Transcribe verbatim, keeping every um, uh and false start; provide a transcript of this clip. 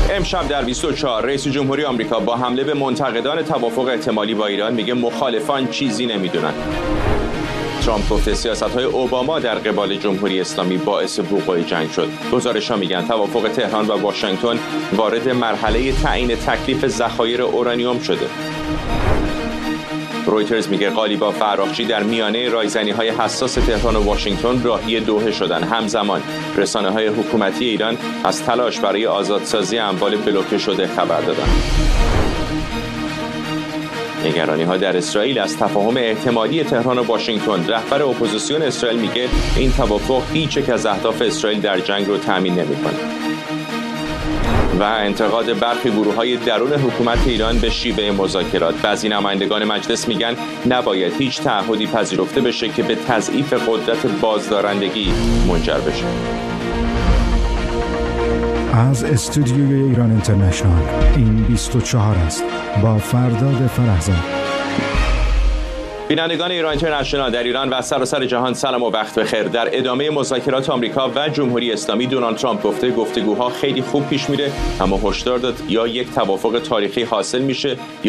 امشب در بیست و چهار رئیس جمهوری آمریکا با حمله به منتقدان توافق احتمالی با ایران میگه مخالفان چیزی نمیدونن. ترامپ گفته سیاست‌های اوباما در قبال جمهوری اسلامی باعث وقوع جنگ شد. گزارش‌ها میگن توافق تهران و واشنگتن وارد مرحله تعیین تکلیف ذخایر اورانیوم شده. رویترز میگه قالیباف و عراقچی در میانه رایزنی‌های حساس تهران و واشنگتن راهی دوحه شدن. همزمان رسانه‌های حکومتی ایران از تلاش برای آزادسازی اموال بلوکه شده خبر دادند. نگرانی‌ها در اسرائیل از تفاهم احتمالی تهران و واشنگتن. رهبر اپوزیسیون اسرائیل میگه این توافق هیچ یک از اهداف اسرائیل در جنگ رو تامین نمی‌کنه. و انتقاد برخی گروه‌های درون حکومت ایران به شیوه مذاکرات. بعضی نمایندگان مجلس میگن نباید هیچ تعهدی پذیرفته بشه که به تضعیف قدرت بازدارندگی منجر بشه. از استودیوی ایران اینترنشنال این بیست و چهار است با فرداد فرهزاد. بینندگان ایران اینترنشنال در ایران و سراسر جهان سلام و وقت بخیر. در ادامه مذاکرات آمریکا و جمهوری اسلامی دونالد ترامپ گفته گفتگوها خیلی خوب پیش میره، اما هشدار داد یا یک توافق تاریخی حاصل میشه